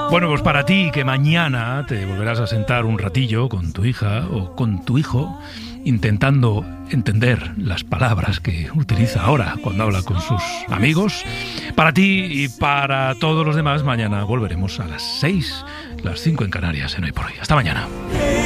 Bueno, pues para ti que mañana te volverás a sentar un ratillo con tu hija o con tu hijo intentando entender las palabras que utiliza ahora cuando habla con sus amigos. Para ti y para todos los demás, mañana volveremos a las 6, las 5 en Canarias, en Hoy por Hoy. Hasta mañana.